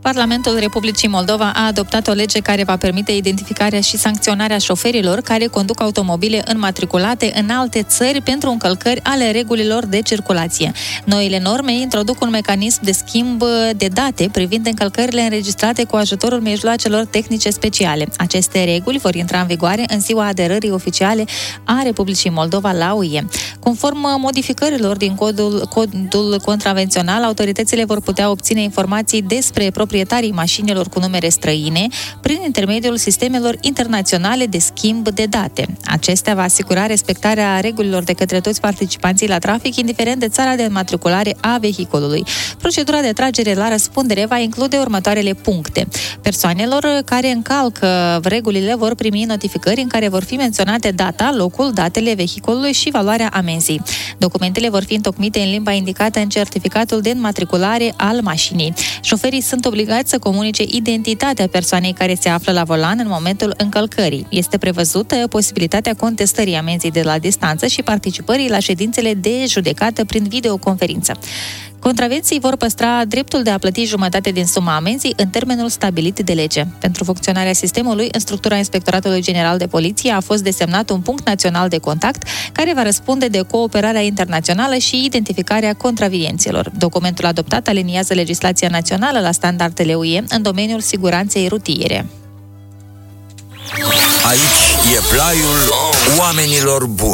Parlamentul Republicii Moldova a adoptat o lege care va permite identificarea și sancționarea șoferilor care conduc automobile înmatriculate în alte țări pentru încălcări ale regulilor de circulație. Noile norme introduc un mecanism de schimb de date privind încălcările înregistrate cu ajutorul mijloacelor tehnice speciale. Aceste reguli vor intra în vigoare în ziua aderării oficiale a Republicii Moldova la UE. Conform modificărilor din codul contravențional, autoritățile vor putea obține informații despre proprietarii mașinilor cu numere străine prin intermediul sistemelor internaționale de schimb de date. Acestea va asigura respectarea regulilor de către toți participanții la trafic, indiferent de țara de înmatriculare a vehiculului. Procedura de tragere la răspundere va include următoarele puncte. Persoanelor care încalcă regulile vor primi notificări în care vor fi menționate data, locul, datele vehiculului și valoarea amenzii. Documentele vor fi întocmite în limba indicată în certificatul de înmatriculare al mașinii. Șoferii sunt obligați să comunice identitatea persoanei care se află la volan în momentul încălcării. Este prevăzută posibilitatea contestării amenzii de la distanță și participării la ședințele de judecată prin videoconferință. Contravenții vor păstra dreptul de a plăti jumătate din suma amenzii în termenul stabilit de lege. Pentru funcționarea sistemului, în structura Inspectoratului General de Poliție a fost desemnat un punct național de contact care va răspunde de cooperarea internațională și identificarea contravenienților. Documentul adoptat aliniază legislația națională la standardele UE în domeniul siguranței rutiere. Aici e plaiul oamenilor buni.